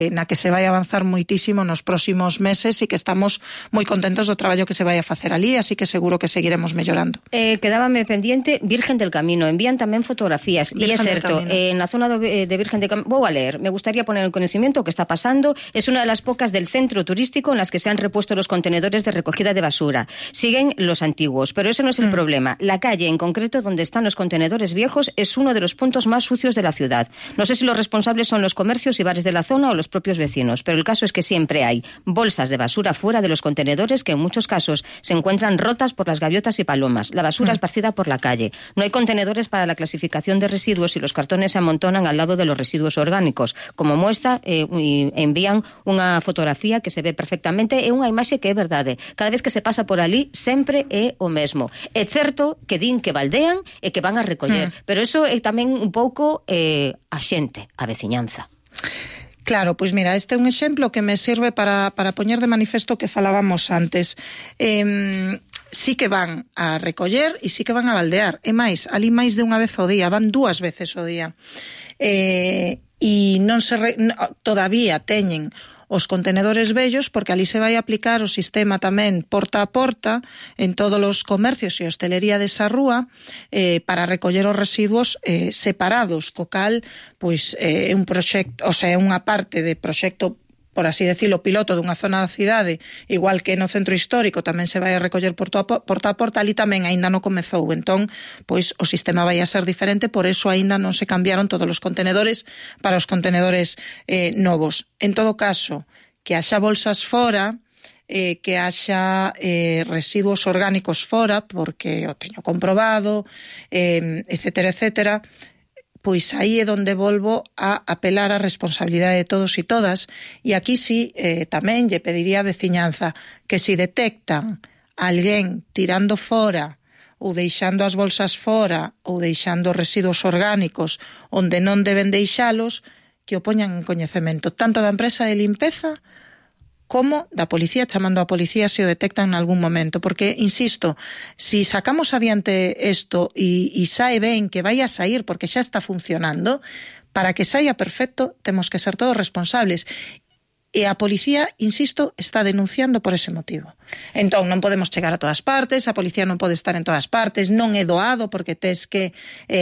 na que se vai avanzar moitísimo nos próximos meses e que estamos moi contentos do traballo que se vai a facer ali, así que seguro que seguiremos mellorando. Quedábame pendiente Virgen del Camino, envían tamén fotografías, e é certo, na zona de Virgen del Camino, vou a leer, me gustaría poner en conocimiento o que está pasando, es una de las pocas del centro turístico en las que se han repuesto los contenedores de recogida de basura, siguen los antiguos, pero eso no es el problema, la calle en concreto donde están los contenedores viejos es uno de los puntos más sucios de la ciudad, no sé si los responsables son los comercios y bares de la zona o los propios vecinos, pero el caso es que siempre hay bolsas de basura fuera de los contenedores que en muchos casos se encuentran rotas por las gaviotas y palomas, la basura esparcida por la calle, no hay contenedores para la clasificación de residuos y los cartones se amontonan al lado de los residuos orgánicos, como muestra envían unha fotografía que se ve perfectamente e unha imaxe que é verdade, cada vez que se pasa por ali sempre é o mesmo, é certo que din que baldean e que van a recoller, pero eso é tamén un pouco a xente, a veciñanza. Claro, pois mira, este é un exemplo que me sirve para poñer de manifesto que falábamos antes. Sí que van a recoller e sí que van a baldear. E máis, ali máis de unha vez ao día, van 2 veces ao día. E non todavía teñen os contenedores vellos, porque ali se vai aplicar o sistema tamén porta a porta en todos os comercios e hostelería desa rúa para recoller os residuos separados, co cal pois é un proxecto, o sea, é unha parte de proxecto, por así decirlo, piloto dunha zona da cidade, igual que no centro histórico tamén se vai a recoller porta a porta, ali tamén aínda non comezou, entón, pois o sistema vai a ser diferente, por eso aínda non se cambiaron todos os contenedores para os contenedores novos. En todo caso, que haxa bolsas fora, que haxa residuos orgánicos fora, porque o teño comprobado, etcétera, etcétera, pois aí é onde volvo a apelar á responsabilidade de todos e todas, e aquí sí tamén lle pediría a veciñanza que se detectan alguén tirando fora ou deixando as bolsas fora ou deixando residuos orgánicos onde non deben deixalos, que o poñan en coñecemento tanto da empresa de limpeza como da policía, chamando a policía se o detectan en algún momento, porque, insisto, si sacamos adiante isto e sae ben, que vai a sair, porque xa está funcionando, para que saia perfecto, temos que ser todos responsables. E a policía, insisto, está denunciando por ese motivo. Entón, non podemos chegar a todas partes, a policía non pode estar en todas partes, non é doado porque tes que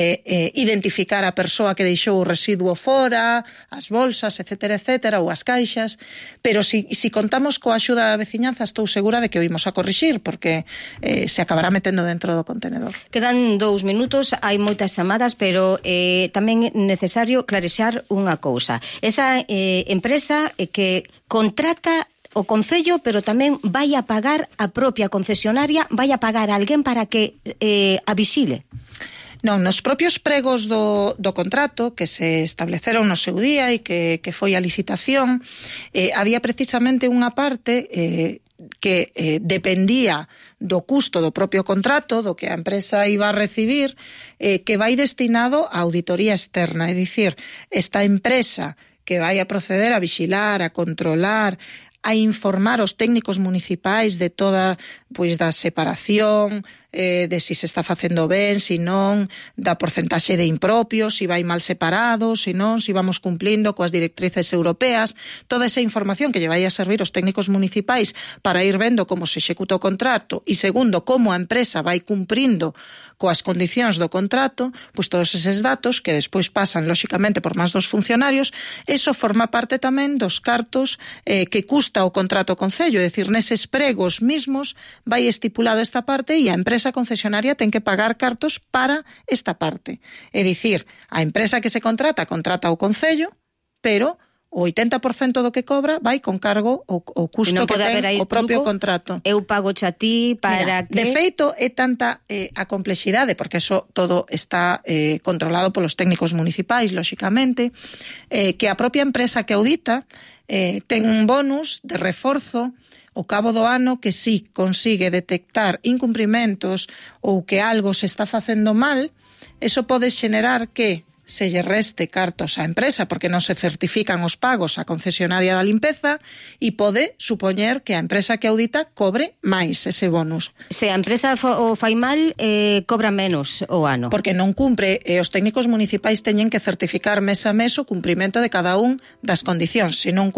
identificar a persoa que deixou o residuo fora, as bolsas, etcétera, etcétera, ou as caixas, pero si contamos coa axuda da veciñanza, estou segura de que o imos a corrixir, porque se acabará metendo dentro do contenedor. Quedan 2 minutos, hai moitas chamadas, pero tamén é necesario clarexar unha cousa. Esa empresa que contrata o Concello, pero tamén vai a pagar a propia concesionaria, vai a pagar a alguén para que a vixile. Non, nos propios pregos do contrato que se estableceron no seu día e que foi a licitación, había precisamente unha parte que dependía do custo do propio contrato, do que a empresa iba a recibir, que vai destinado a auditoría externa, é dicir, esta empresa que vai a proceder a vixilar, a controlar, a informar os técnicos municipais de toda, pois, da separación, de si se está facendo ben, si non, da porcentaxe de impropios, si vai mal separado, si non, si vamos cumplindo coas directrices europeas, toda esa información que lle vai a servir os técnicos municipais para ir vendo como se executa o contrato e, segundo, como a empresa vai cumprindo coas condicións do contrato, pois todos eses datos que despois pasan, lóxicamente, por máis dos funcionarios, eso forma parte tamén dos cartos que custa o contrato Concello, é dicir, neses pregos mismos vai estipulado esta parte e a empresa concesionaria ten que pagar cartos para esta parte. É dicir, a empresa que se contrata o Concello, pero o 80% do que cobra vai con cargo o custo que ten o propio contrato. Eu pago a ti para que... De feito, é tanta a complexidade, porque eso todo está controlado polos técnicos municipais, lóxicamente, que a propia empresa que audita ten un bonus de reforzo ao cabo do ano que si consigue detectar incumprimentos ou que algo se está facendo mal, eso pode xenerar que se lle reste cartos á empresa porque non se certifican os pagos á concesionaria da limpeza e pode supoñer que a empresa que audita cobre máis ese bonus. Se a empresa o fai mal, cobra menos o ano. Porque non cumpre, e os técnicos municipais teñen que certificar mes a mes o cumprimento de cada un das condicións. Se non